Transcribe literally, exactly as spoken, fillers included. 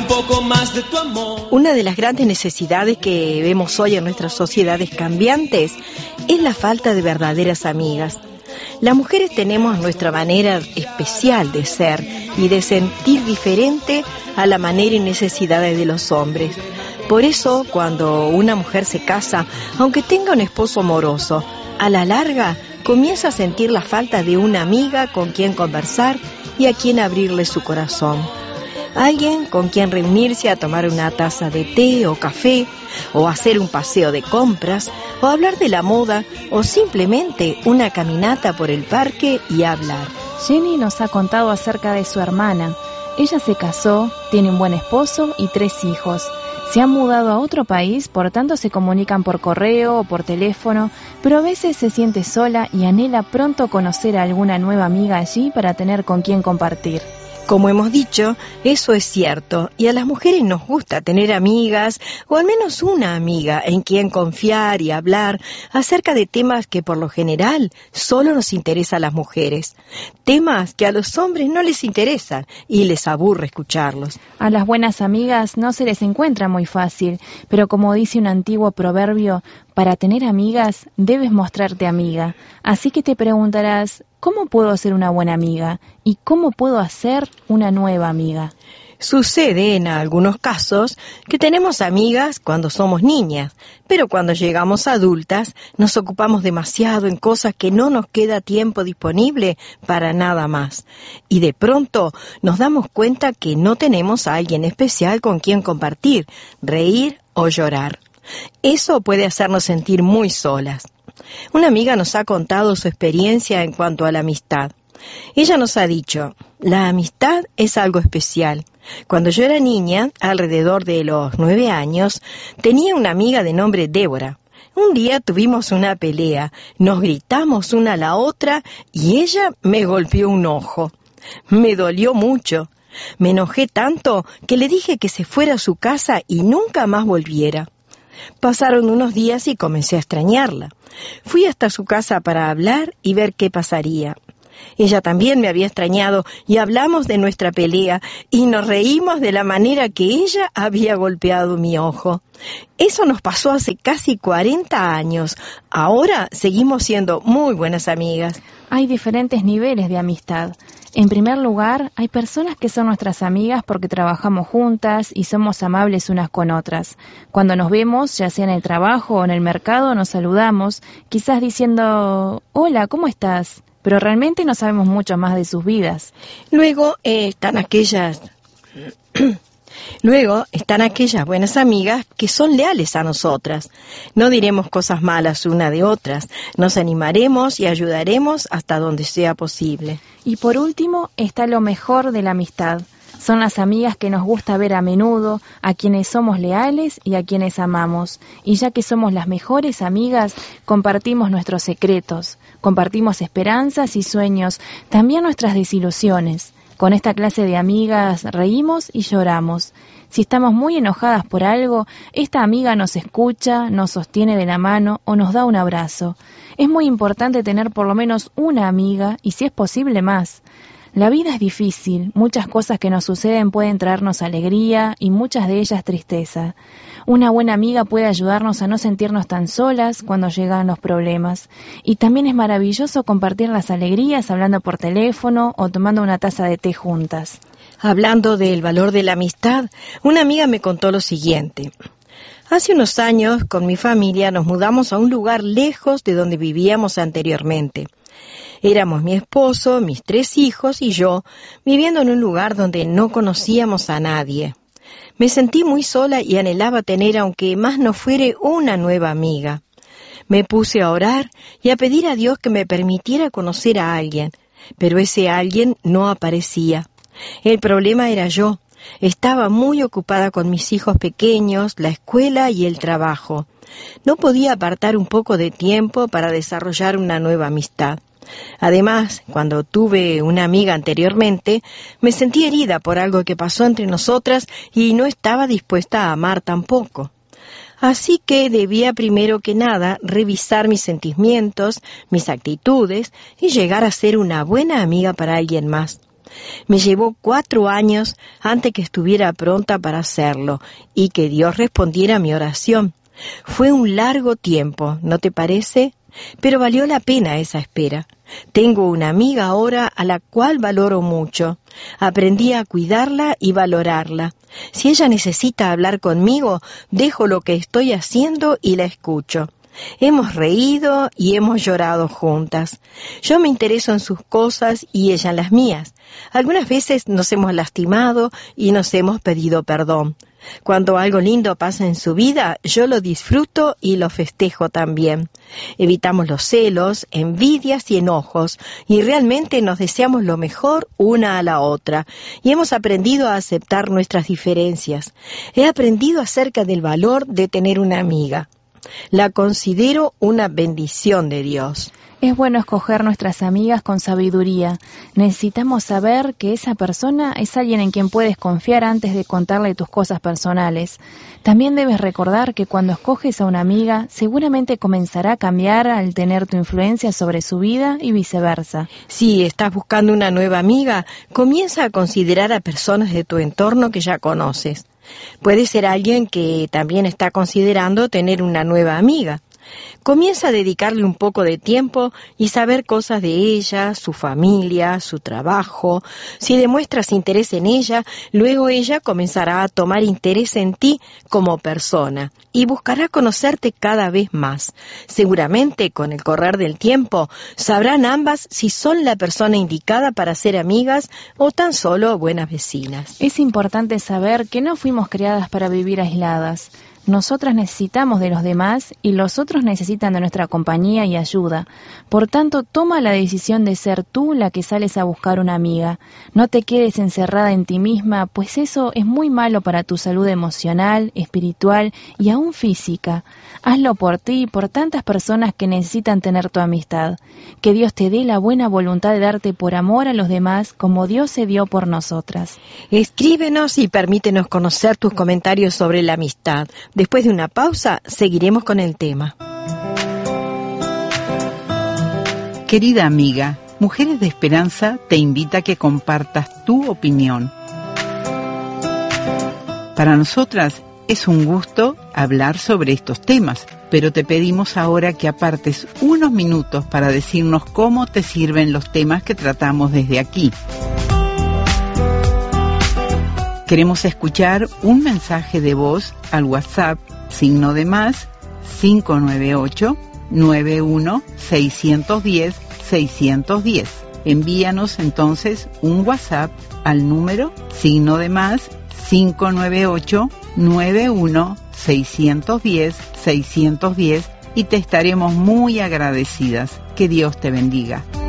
un poco más de tu amor. Una de las grandes necesidades que vemos hoy en nuestras sociedades cambiantes es la falta de verdaderas amigas. Las mujeres tenemos nuestra manera especial de ser y de sentir diferente a la manera y necesidades de los hombres. Por eso, cuando una mujer se casa, aunque tenga un esposo amoroso, a la larga comienza a sentir la falta de una amiga con quien conversar y a quien abrirle su corazón. Alguien con quien reunirse a tomar una taza de té o café, o hacer un paseo de compras, o hablar de la moda, o simplemente una caminata por el parque y hablar. Jenny nos ha contado acerca de su hermana. Ella se casó, tiene un buen esposo y tres hijos. Se han mudado a otro país, por tanto se comunican por correo o por teléfono, pero a veces se siente sola y anhela pronto conocer a alguna nueva amiga allí para tener con quien compartir. Como hemos dicho, eso es cierto, y a las mujeres nos gusta tener amigas, o al menos una amiga en quien confiar y hablar acerca de temas que por lo general solo nos interesan a las mujeres, temas que a los hombres no les interesan y les aburre escucharlos. A las buenas amigas no se les encuentra muy fácil, pero como dice un antiguo proverbio, para tener amigas debes mostrarte amiga. Así que te preguntarás, ¿cómo puedo ser una buena amiga? ¿Y cómo puedo hacer una nueva amiga? Sucede en algunos casos que tenemos amigas cuando somos niñas, pero cuando llegamos adultas nos ocupamos demasiado en cosas que no nos queda tiempo disponible para nada más. Y de pronto nos damos cuenta que no tenemos a alguien especial con quien compartir, reír o llorar. Eso puede hacernos sentir muy solas. Una amiga nos ha contado su experiencia en cuanto a la amistad. Ella nos ha dicho, la amistad es algo especial. Cuando yo era niña, alrededor de los nueve años, tenía una amiga de nombre Débora. Un día tuvimos una pelea, nos gritamos una a la otra y ella me golpeó un ojo. Me dolió mucho. Me enojé tanto que le dije que se fuera a su casa y nunca más volviera. Pasaron unos días y comencé a extrañarla. Fui hasta su casa para hablar y ver qué pasaría. Ella también me había extrañado y hablamos de nuestra pelea y nos reímos de la manera que ella había golpeado mi ojo. Eso nos pasó hace casi cuarenta años. Ahora seguimos siendo muy buenas amigas. Hay diferentes niveles de amistad. En primer lugar, hay personas que son nuestras amigas porque trabajamos juntas y somos amables unas con otras. Cuando nos vemos, ya sea en el trabajo o en el mercado, nos saludamos, quizás diciendo, hola, ¿cómo estás? Pero realmente no sabemos mucho más de sus vidas. Luego eh, están aquellas... Luego están aquellas buenas amigas que son leales a nosotras. No diremos cosas malas una de otras. Nos animaremos y ayudaremos hasta donde sea posible. Y por último está lo mejor de la amistad. Son las amigas que nos gusta ver a menudo, a quienes somos leales y a quienes amamos. Y ya que somos las mejores amigas, compartimos nuestros secretos, compartimos esperanzas y sueños, también nuestras desilusiones. Con esta clase de amigas reímos y lloramos. Si estamos muy enojadas por algo, esta amiga nos escucha, nos sostiene de la mano o nos da un abrazo. Es muy importante tener por lo menos una amiga y si es posible más. La vida es difícil, muchas cosas que nos suceden pueden traernos alegría y muchas de ellas tristeza. Una buena amiga puede ayudarnos a no sentirnos tan solas cuando llegan los problemas. Y también es maravilloso compartir las alegrías hablando por teléfono o tomando una taza de té juntas. Hablando del valor de la amistad, una amiga me contó lo siguiente. Hace unos años, con mi familia, nos mudamos a un lugar lejos de donde vivíamos anteriormente. Éramos mi esposo, mis tres hijos y yo, viviendo en un lugar donde no conocíamos a nadie. Me sentí muy sola y anhelaba tener, aunque más no fuere, una nueva amiga. Me puse a orar y a pedir a Dios que me permitiera conocer a alguien, pero ese alguien no aparecía. El problema era yo. Estaba muy ocupada con mis hijos pequeños, la escuela y el trabajo. No podía apartar un poco de tiempo para desarrollar una nueva amistad. Además, cuando tuve una amiga anteriormente, me sentí herida por algo que pasó entre nosotras y no estaba dispuesta a amar tampoco. Así que debía primero que nada revisar mis sentimientos, mis actitudes y llegar a ser una buena amiga para alguien más. Me llevó cuatro años antes que estuviera pronta para hacerlo y que Dios respondiera a mi oración. Fue un largo tiempo, ¿no te parece? Pero valió la pena esa espera. Tengo una amiga ahora a la cual valoro mucho. Aprendí a cuidarla y valorarla. Si ella necesita hablar conmigo, dejo lo que estoy haciendo y la escucho. Hemos reído y hemos llorado juntas. Yo me intereso en sus cosas y ella en las mías. Algunas veces nos hemos lastimado y nos hemos pedido perdón. Cuando algo lindo pasa en su vida, yo lo disfruto y lo festejo también. Evitamos los celos, envidias y enojos, y realmente nos deseamos lo mejor una a la otra, y hemos aprendido a aceptar nuestras diferencias. He aprendido acerca del valor de tener una amiga. La considero una bendición de Dios. Es bueno escoger nuestras amigas con sabiduría. Necesitamos saber que esa persona es alguien en quien puedes confiar antes de contarle tus cosas personales. También debes recordar que cuando escoges a una amiga, seguramente comenzará a cambiar al tener tu influencia sobre su vida y viceversa. Si estás buscando una nueva amiga, comienza a considerar a personas de tu entorno que ya conoces. Puede ser alguien que también está considerando tener una nueva amiga. Comienza a dedicarle un poco de tiempo y saber cosas de ella, su familia, su trabajo. Si demuestras interés en ella, luego ella comenzará a tomar interés en ti como persona y buscará conocerte cada vez más. Seguramente, con el correr del tiempo, sabrán ambas si son la persona indicada para ser amigas o tan solo buenas vecinas. Es importante saber que no fuimos creadas para vivir aisladas. Nosotras necesitamos de los demás y los otros necesitan de nuestra compañía y ayuda. Por tanto, toma la decisión de ser tú la que sales a buscar una amiga. No te quedes encerrada en ti misma, pues eso es muy malo para tu salud emocional, espiritual y aún física. Hazlo por ti y por tantas personas que necesitan tener tu amistad. Que Dios te dé la buena voluntad de darte por amor a los demás como Dios se dio por nosotras. Escríbenos y permítenos conocer tus comentarios sobre la amistad. Después de una pausa, seguiremos con el tema. Querida amiga, Mujeres de Esperanza te invita a que compartas tu opinión. Para nosotras es un gusto hablar sobre estos temas, pero te pedimos ahora que apartes unos minutos para decirnos cómo te sirven los temas que tratamos desde aquí. Queremos escuchar un mensaje de voz al WhatsApp, signo de más, cinco nueve ocho, nueve uno, seis uno cero, seis uno cero. Envíanos entonces un WhatsApp al número, signo de más, cinco nueve ocho, nueve uno, seis uno cero, seis uno cero y te estaremos muy agradecidas. Que Dios te bendiga.